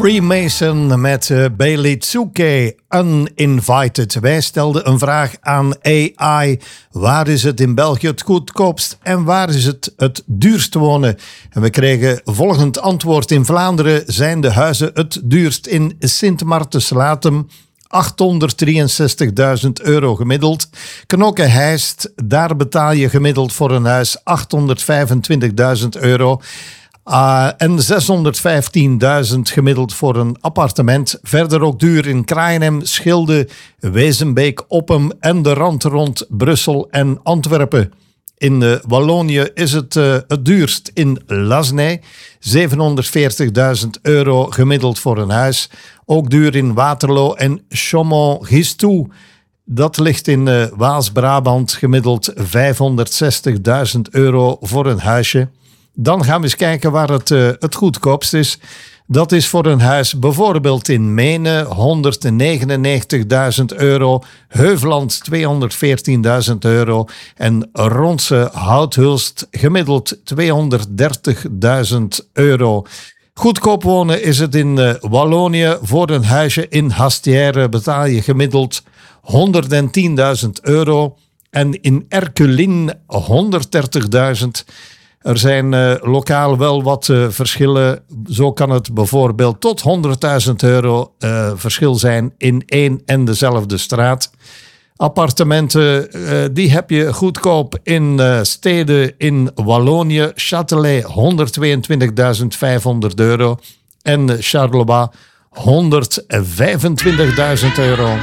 Freemason met Bailey Tsuke, Uninvited. Wij stelden een vraag aan AI. Waar is het in België het goedkoopst en waar is het duurst te wonen? En we kregen volgend antwoord. In Vlaanderen zijn de huizen het duurst. In Sint-Maartens-Latem 863.000 euro gemiddeld. Knokke-Heist, daar betaal je gemiddeld voor een huis 825.000 euro. En 615.000 gemiddeld voor een appartement. Verder ook duur in Kraaienhem, Schilde, Wezenbeek, Oppem en de rand rond Brussel en Antwerpen. In Wallonië is het duurst in Lasnay, 740.000 euro gemiddeld voor een huis. Ook duur in Waterloo en Chaumont-Gistoux. Dat ligt in Waals-Brabant, gemiddeld 560.000 euro voor een huisje. Dan gaan we eens kijken waar het goedkoopst is. Dat is voor een huis bijvoorbeeld in Menen 199.000 euro, Heuveland 214.000 euro en Ronse Houthulst gemiddeld 230.000 euro. Goedkoop wonen is het in Wallonië. Voor een huisje in Hastière betaal je gemiddeld 110.000 euro en in Erculin 130.000. Er zijn lokaal wel wat verschillen. Zo kan het bijvoorbeeld tot 100.000 euro verschil zijn in één en dezelfde straat. Appartementen die heb je goedkoop in steden in Wallonië. Châtelet 122.500 euro en Charleroi 125.000 euro.